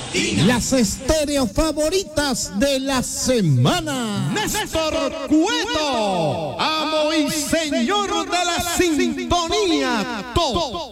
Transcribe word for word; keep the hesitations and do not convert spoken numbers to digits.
Las estéreos favoritas de la semana. Néstor Cueto, amo y señor de la sintonía. Todo.